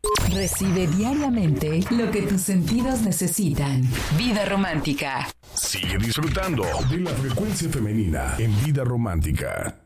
Recibe diariamente lo que tus sentidos necesitan. Vida romántica. Sigue disfrutando de la frecuencia femenina en Vida Romántica.